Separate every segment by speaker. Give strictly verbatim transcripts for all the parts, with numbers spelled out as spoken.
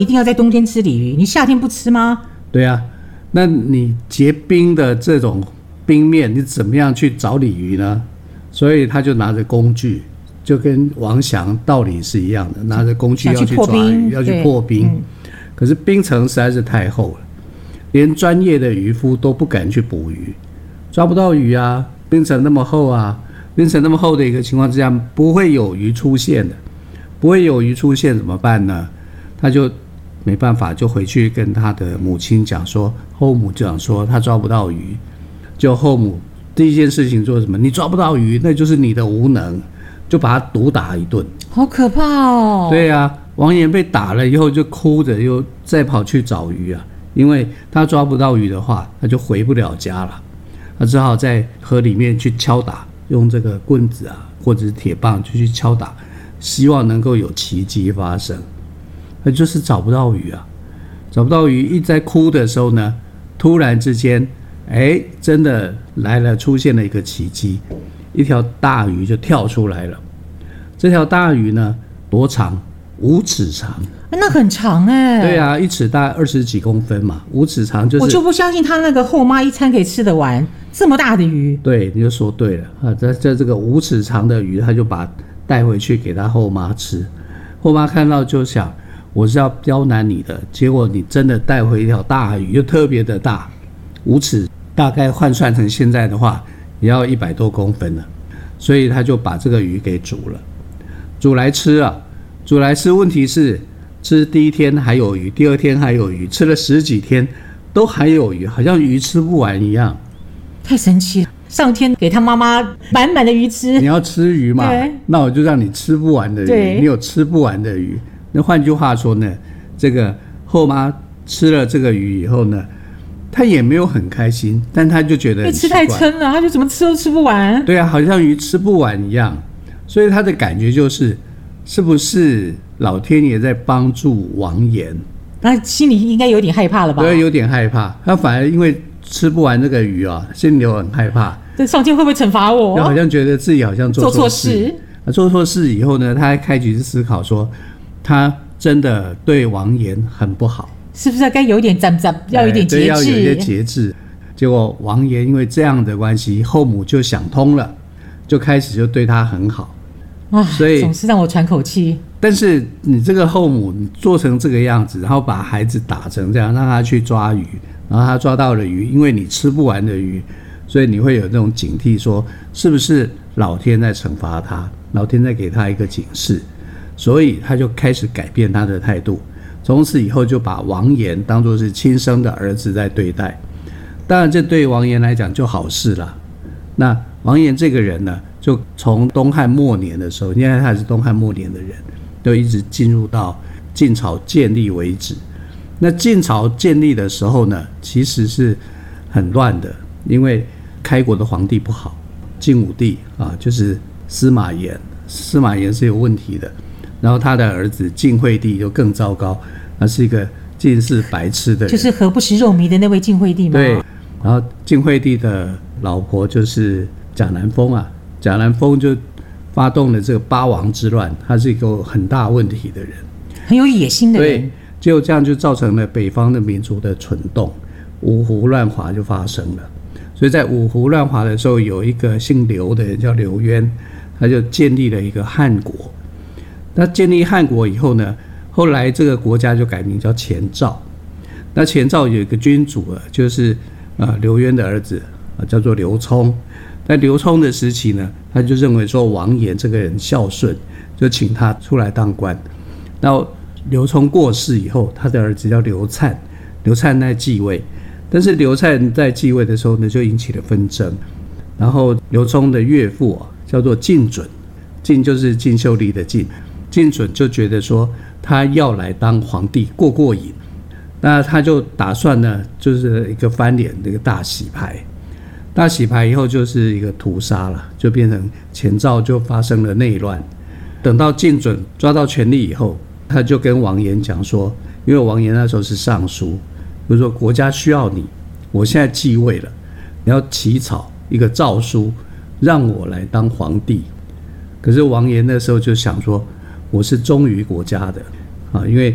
Speaker 1: 一定要在冬天吃鲤鱼，你夏天不吃吗？
Speaker 2: 对啊，那你结冰的这种冰面，你怎么样去找鲤鱼呢？所以他就拿着工具，就跟王祥道理是一样的，拿着工具要去抓鱼，要去破冰。嗯、可是冰层实在是太厚了，连专业的渔夫都不敢去捕鱼，抓不到鱼啊！冰层那么厚啊，冰层那么厚的一个情况之下，不会有鱼出现的，不会有鱼出现怎么办呢？他就没办法，就回去跟他的母亲讲说，后母讲说他抓不到鱼，就后母第一件事情做什么？你抓不到鱼，那就是你的无能，就把他毒打一顿，
Speaker 1: 好可怕哦！
Speaker 2: 对啊，王岩被打了以后就哭着又再跑去找鱼啊，因为他抓不到鱼的话，他就回不了家了，他只好在河里面去敲打，用这个棍子啊或者是铁棒就去敲打，希望能够有奇迹发生。他就是找不到鱼啊，找不到鱼，一在哭的时候呢，突然之间，哎，真的来了，出现了一个奇迹，一条大鱼就跳出来了。这条大鱼呢，多长？五尺长。
Speaker 1: 那很长哎、欸。
Speaker 2: 对啊，一尺大概二十几公分嘛，五尺长就是。
Speaker 1: 我就不相信他那个后妈一餐可以吃得完这么大的鱼。
Speaker 2: 对，你就说对了啊，这这这个五尺长的鱼，他就把带回去给他后妈吃。后妈看到就想，我是要刁难你的，结果你真的带回一条大鱼，又特别的大，五尺，大概换算成现在的话，也要一百多公分了。所以他就把这个鱼给煮了，煮来吃啊，煮来吃。问题是，吃第一天还有鱼，第二天还有鱼，吃了十几天都还有鱼，好像鱼吃不完一样。
Speaker 1: 太神奇了！上天给他妈妈满满的鱼吃。
Speaker 2: 你要吃鱼嘛？那我就让你吃不完的鱼，你有吃不完的鱼。那换句话说呢，这个后妈吃了这个鱼以后呢，她也没有很开心，但她就觉得很奇怪，
Speaker 1: 吃太撑了，她就怎么吃都吃不完。
Speaker 2: 对啊，好像鱼吃不完一样，所以她的感觉就是，是不是老天爷在帮助王岩？
Speaker 1: 她心里应该有点害怕了吧？
Speaker 2: 对，有点害怕。她反而因为吃不完这个鱼啊，心里有很害怕。
Speaker 1: 这上天会不会惩罚我？
Speaker 2: 好像觉得自己好像做错事。做错事，啊、做错事以后呢，她还开始思考说，他真的对王岩很不好，
Speaker 1: 是不是该有一点赞赞，要有点节制？
Speaker 2: 要有一些节制。结果王岩因为这样的关系，后母就想通了，就开始就对他很好
Speaker 1: 啊，所以总是让我喘口气。
Speaker 2: 但是你这个后母，你做成这个样子，然后把孩子打成这样，让他去抓鱼，然后他抓到了鱼，因为你吃不完的鱼，所以你会有那种警惕，说是不是老天在惩罚他，老天在给他一个警示。所以他就开始改变他的态度，从此以后就把王岩当作是亲生的儿子在对待。当然这对王岩来讲就好事了。那王岩这个人呢，就从东汉末年的时候，因为他是东汉末年的人，就一直进入到晋朝建立为止。那晋朝建立的时候呢，其实是很乱的，因为开国的皇帝不好，晋武帝啊，就是司马炎，司马炎是有问题的。然后他的儿子晋惠帝就更糟糕，他是一个近似白痴的人，
Speaker 1: 就是何不食肉糜的那位晋惠帝吗？
Speaker 2: 对，然后晋惠帝的老婆就是贾南风啊，贾南风就发动了这个八王之乱，他是一个很大问题的人，
Speaker 1: 很有野心的人。
Speaker 2: 对，结果这样就造成了北方的民族的蠢动，五胡乱华就发生了。所以在五胡乱华的时候，有一个姓刘的人叫刘渊，他就建立了一个汉国。那建立汉国以后呢，后来这个国家就改名叫前赵。那前赵有一个君主啊，就是呃刘渊的儿子啊，叫做刘聪。在刘聪的时期呢，他就认为说王岩这个人孝顺，就请他出来当官。那刘聪过世以后，他的儿子叫刘粲，刘粲在继位。但是刘粲在继位的时候呢，就引起了纷争。然后刘聪的岳父啊，叫做晋准，晋就是晋秀丽的晋。晋准就觉得说他要来当皇帝过过瘾，那他就打算呢，就是一个翻脸的一个大洗牌。大洗牌以后就是一个屠杀了，就变成前赵就发生了内乱。等到晋准抓到权力以后，他就跟王岩讲说，因为王岩那时候是尚书，就说国家需要你，我现在继位了，你要起草一个诏书让我来当皇帝。可是王岩那时候就想说，我是忠于国家的啊，因为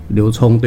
Speaker 2: 刘聪对